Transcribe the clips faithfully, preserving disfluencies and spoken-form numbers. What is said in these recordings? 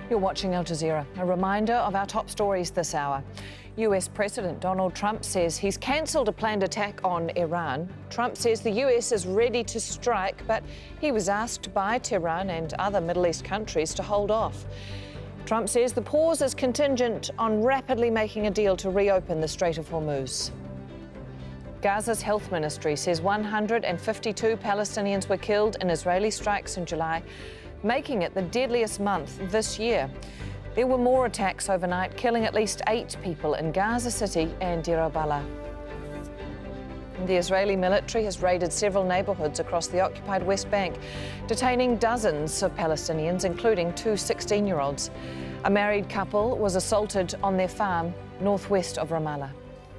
You're watching Al Jazeera. A reminder of our top stories this hour. U S President Donald Trump says he's cancelled a planned attack on Iran. Trump says the U S is ready to strike, but he was asked by Tehran and other Middle East countries to hold off. Trump says the pause is contingent on rapidly making a deal to reopen the Strait of Hormuz. Gaza's health ministry says one hundred fifty-two Palestinians were killed in Israeli strikes in July, making it the deadliest month this year. There were more attacks overnight, killing at least eight people in Gaza City and Deir al-Balah. The Israeli military has raided several neighbourhoods across the occupied West Bank, detaining dozens of Palestinians, including two sixteen-year-olds. A married couple was assaulted on their farm northwest of Ramallah.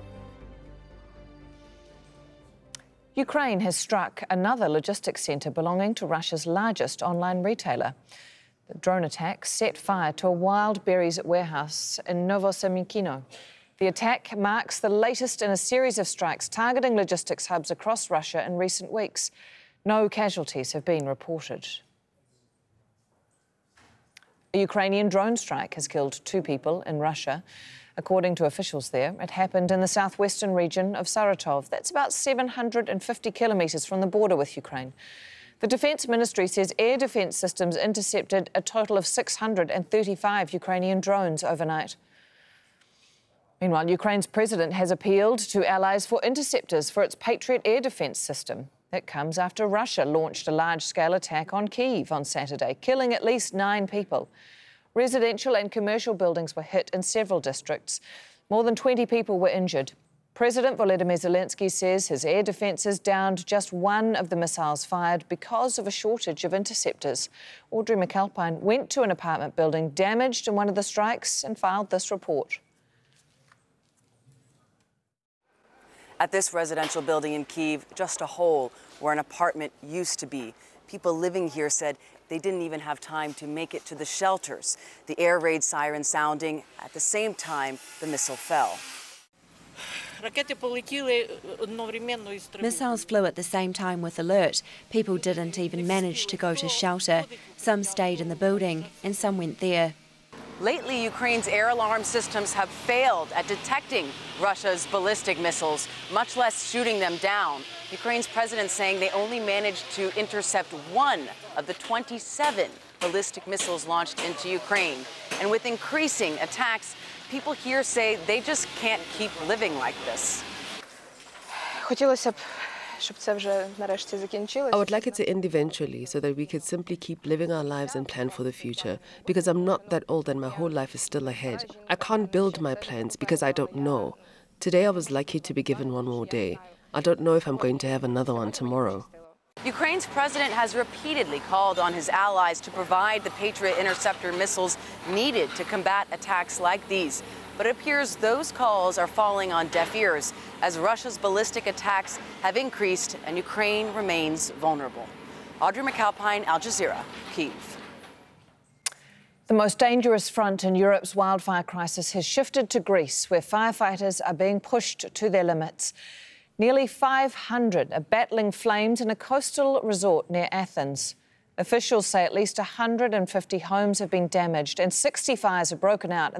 Ukraine has struck another logistics centre belonging to Russia's largest online retailer. The drone attack set fire to a wild berries warehouse in Novosemikino. The attack marks the latest in a series of strikes targeting logistics hubs across Russia in recent weeks. No casualties have been reported. A Ukrainian drone strike has killed two people in Russia. According to officials there, it happened in the southwestern region of Saratov. That's about seven hundred fifty kilometres from the border with Ukraine. The Defence Ministry says air defence systems intercepted a total of six hundred thirty-five Ukrainian drones overnight. Meanwhile, Ukraine's president has appealed to allies for interceptors for its Patriot air defence system. That comes after Russia launched a large-scale attack on Kyiv on Saturday, killing at least nine people. Residential and commercial buildings were hit in several districts. More than twenty people were injured. President Volodymyr Zelensky says his air defences downed just one of the missiles fired because of a shortage of interceptors. Audrey McAlpine went to an apartment building damaged in one of the strikes and filed this report. At this residential building in Kyiv, just a hole where an apartment used to be. People living here said they didn't even have time to make it to the shelters. The air raid siren sounding. At the same time, the missile fell. Missiles flew at the same time with alert. People didn't even manage to go to shelter. Some stayed in the building and some went there. Lately, Ukraine's air alarm systems have failed at detecting Russia's ballistic missiles, much less shooting them down. Ukraine's president saying they only managed to intercept one of the twenty-seven ballistic missiles launched into Ukraine. And with increasing attacks, people here say they just can't keep living like this. I would like it to end eventually so that we could simply keep living our lives and plan for the future, because I'm not that old and my whole life is still ahead. I can't build my plans because I don't know. Today I was lucky to be given one more day. I don't know if I'm going to have another one tomorrow. Ukraine's president has repeatedly called on his allies to provide the Patriot interceptor missiles needed to combat attacks like these. But it appears those calls are falling on deaf ears as Russia's ballistic attacks have increased and Ukraine remains vulnerable. Audrey McAlpine, Al Jazeera, Kyiv. The most dangerous front in Europe's wildfire crisis has shifted to Greece, where firefighters are being pushed to their limits. Nearly five hundred are battling flames in a coastal resort near Athens. Officials say at least one hundred fifty homes have been damaged and sixty fires have broken out